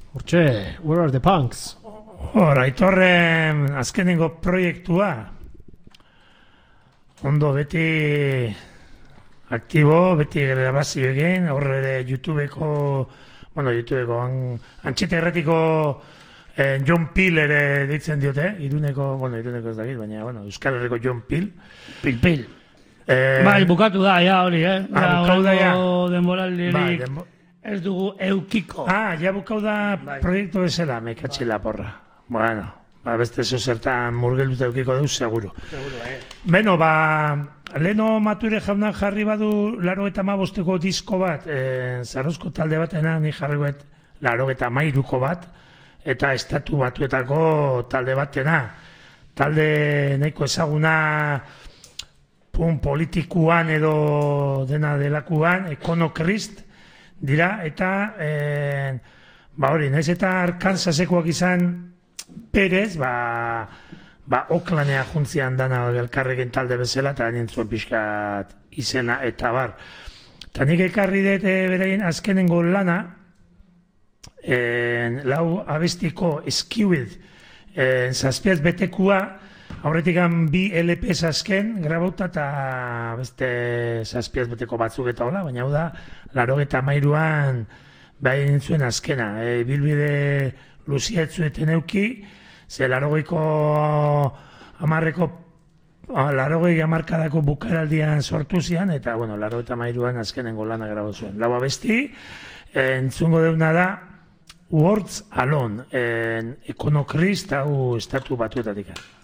Hortxe, Where are the punks? Aitorren azkenengo proiektua. Ondo beti aktibo, beti grabazio egin, horre YouTubeko, Antxeta Erratiko John Peel ere ditzen diote, Iruneko ez dakit, baina, Euskal Herriko John Peel. Pil. Bai, bukatu da, ja hori, bukatu da, ja. Denboraldirik ez dugu eukiko. Ja bukau da proiektu bezala, mekatxe laporra. Bueno, beste zertan murgelduta eukiko dugu, seguro. Beno, leheno Mature jaunak jarri badu 85ko disko bat, Zarozko talde batena, ni jarri bat 93ko bat, eta Estatu Batuetako talde batena. Talde nahiko ezaguna politikuan edo dena delakuan, Econocrist dira, eta hori, naiz eta Arkansasekoak izan Perez, Oklanea juntzian dana elkarrekin talde bezala, eta nintzuen pixkat izena eta bar. Eta nik ekarri dut beraien azkenengo lana, lau abestiko Skewed, zazpiaz betekua, aurretik bi LPs azken grabauta eta beste zazpiaz beteko batzuk eta hola, baina hau da, 93an behin nintzuen azkena. Bilbide luzia etzueten euki, ze 80 hamarkadako bukaraldian sortu zian, eta 93an azkenengo lana grabau zuen. Lau abesti, entzungo deuna da, Words Alone, Econocrist hau Estatu Batuetatik.